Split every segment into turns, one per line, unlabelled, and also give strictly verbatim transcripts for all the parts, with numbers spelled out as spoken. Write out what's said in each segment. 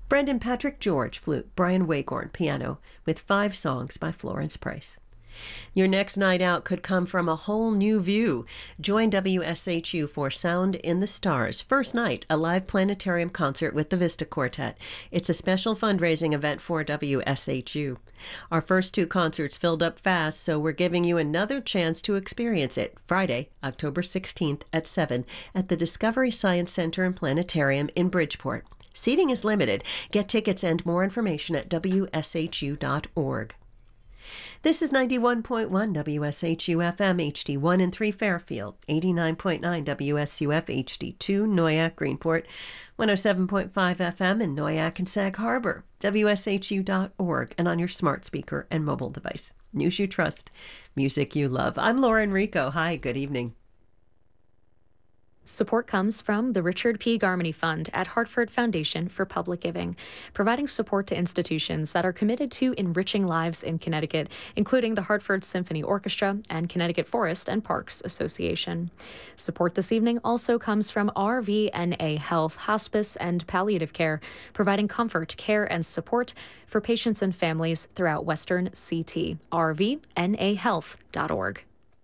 Brendan Patrick George, flute. Brian Wagorn, piano, with five songs by Florence Price. Your next night out could come from a whole new view. Join W S H U for Sound in the Stars. First night, a live planetarium concert with the Vista Quartet. It's a special fundraising event for W S H U. Our first two concerts filled up fast, so we're giving you another chance to experience it. Friday, October sixteenth at seven at the Discovery Science Center and Planetarium in Bridgeport. Seating is limited. Get tickets and more information at W S H U dot org. This is ninety-one point one W S H U F M H D one in three Fairfield, eighty-nine point nine W S U F H D two Noyak Greenport, one oh seven point five F M in Noyak and Sag Harbor, W S H U dot org, and on your smart speaker and mobile device. News you trust, music you love. I'm Laura Enrico. Hi, good evening.
Support comes from the Richard P. Garmany Fund at Hartford Foundation for Public Giving, providing support to institutions that are committed to enriching lives in Connecticut, including the Hartford Symphony Orchestra and Connecticut Forest and Parks Association. Support this evening also comes from R V N A Health, Hospice, and Palliative Care, providing comfort, care, and support for patients and families throughout Western C T. R V N A health dot org.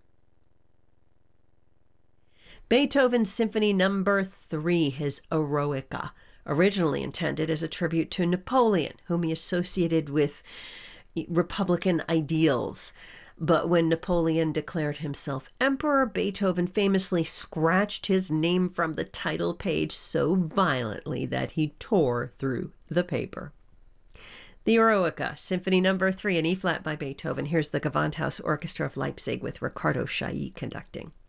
Beethoven's Symphony Number three, his Eroica, originally intended as a tribute to Napoleon, whom he associated with Republican ideals. But when Napoleon declared himself emperor, Beethoven famously scratched his name from the title page so violently that he tore through the paper. The Eroica, Symphony Number three in E-flat by Beethoven. Here's the Gewandhaus Orchestra of Leipzig with Ricardo Chailly conducting.